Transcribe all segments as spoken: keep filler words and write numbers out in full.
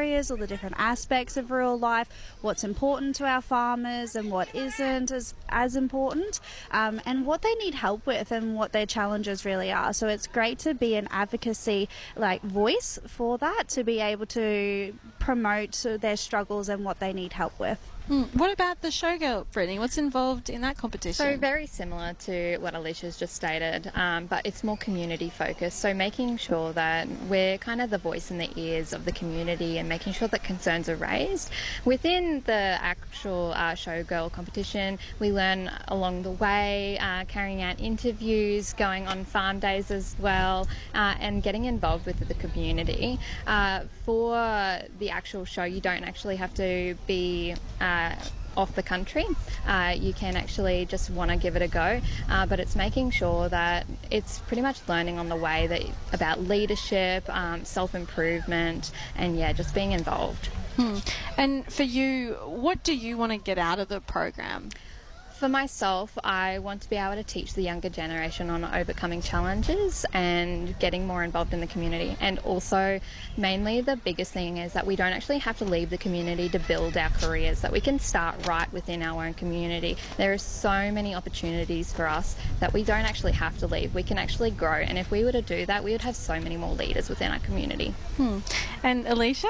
areas, all the different aspects of rural life, what's important to our farmers and what isn't as, as important, um, and what they need help with and what their challenges really are. So it's great to be an advocacy like voice for that, to be able to promote their struggles and what they need help with. Mm. What about the showgirl, Brittany? What's involved in that competition? So very similar to what Alicia's just stated, um, but it's more community focused. So making sure that we're kind of the voice in the ears of the community and making sure that concerns are raised. Within the actual uh, showgirl competition, we learn along the way, uh, carrying out interviews, going on farm days as well, uh, and getting involved with the community. Uh, for the actual show, you don't actually have to be Uh, off the country. Uh, you can actually just want to give it a go, uh, but it's making sure that it's pretty much learning on the way that about leadership, um, self-improvement, and yeah, just being involved. Hmm. And for you, what do you want to get out of the program? For myself, I want to be able to teach the younger generation on overcoming challenges and getting more involved in the community. And also, mainly the biggest thing is that we don't actually have to leave the community to build our careers, that we can start right within our own community. There are so many opportunities for us that we don't actually have to leave. We can actually grow. And if we were to do that, we would have so many more leaders within our community. Hmm. And Alicia?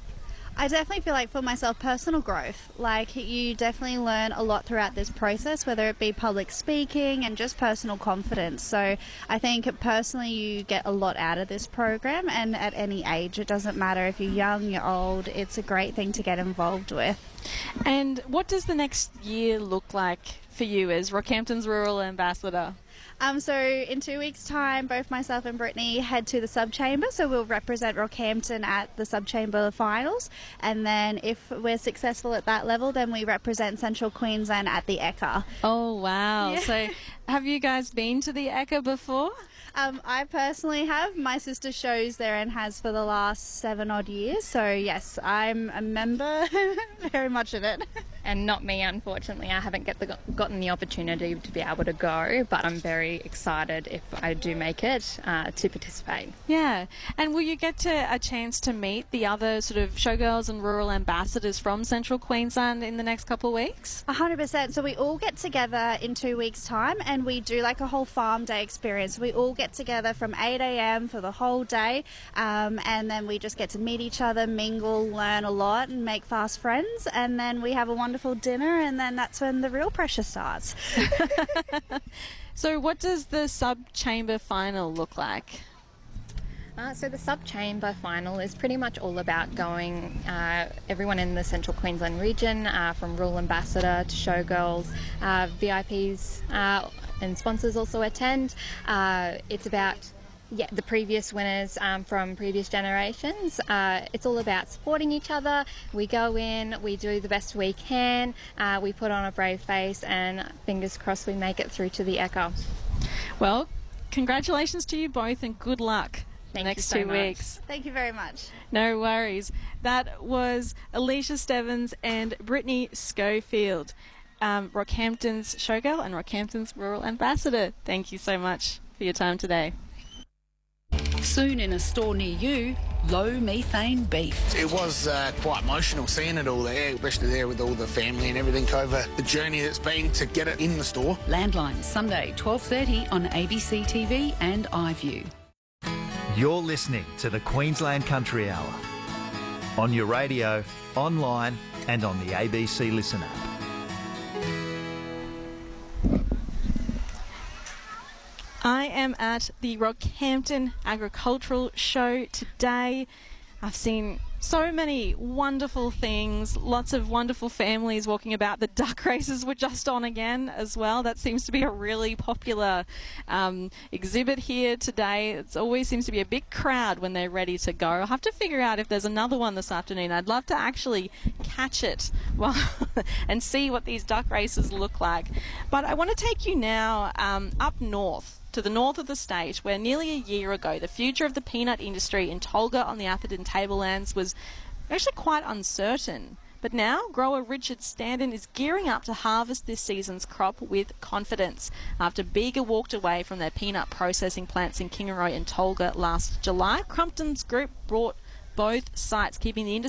I definitely feel like for myself, personal growth. Like, you definitely learn a lot throughout this process, whether it be public speaking and just personal confidence. So I think personally you get a lot out of this program, and at any age, it doesn't matter if you're young, you're old, it's a great thing to get involved with. And what does the next year look like for you as Rockhampton's Rural Ambassador? Um, so in two weeks' time, both myself and Brittany head to the sub-chamber, so we'll represent Rockhampton at the sub-chamber finals, and then if we're successful at that level, then we represent Central Queensland at the Ekka. Oh, wow. Yeah. So have you guys been to the Ekka before? Um, I personally have. My sister shows there and has for the last seven odd years, so yes, I'm a member very much of it. And not me, unfortunately. I haven't get the, gotten the opportunity to be able to go, but I'm very excited if I do make it uh, to participate. Yeah. And will you get to a chance to meet the other sort of showgirls and rural ambassadors from Central Queensland in the next couple of weeks? A hundred percent. So we all get together in two weeks' time, and we do like a whole farm day experience. We all get together from eight a m for the whole day, um, and then we just get to meet each other, mingle, learn a lot, and make fast friends. And then we have a wonderful dinner, and then that's when the real pressure starts. So what does the sub-chamber final look like? Uh, so the sub-chamber final is pretty much all about going, uh, everyone in the Central Queensland region, uh, from Rural Ambassador to Showgirls, uh, V I Ps uh, and sponsors also attend. Uh, it's about yeah, the previous winners um, from previous generations. Uh, it's all about supporting each other. We go in, we do the best we can, uh, we put on a brave face, and fingers crossed we make it through to the Ekka. Well, congratulations to you both, and good luck the Thank next you so two much. weeks. Thank you very much. No worries. That was Alicia Stebbins and Brittany Schofield, um, Rockhampton's showgirl and Rockhampton's Rural Ambassador. Thank you so much for your time today. Soon in a store near you, low methane beef. It was uh, quite emotional seeing it all there, especially there with all the family and everything over the journey that's been to get it in the store. Landline, Sunday, twelve thirty on A B C T V and iView. You're listening to the Queensland Country Hour on your radio, online and on the A B C Listen app. I am at the Rockhampton Agricultural Show today. I've seen so many wonderful things, lots of wonderful families walking about. The duck races were just on again as well. That seems to be a really popular um, exhibit here today. It always seems to be a big crowd when they're ready to go. I'll have to figure out if there's another one this afternoon. I'd love to actually catch it while and see what these duck races look like. But I want to take you now um, up north, to the north of the state, where nearly a year ago the future of the peanut industry in Tolga on the Atherton Tablelands was actually quite uncertain. But now grower Richard Standen is gearing up to harvest this season's crop with confidence. After Bega walked away from their peanut processing plants in Kingaroy and Tolga last July, Crumpton's group brought both sites, keeping the industry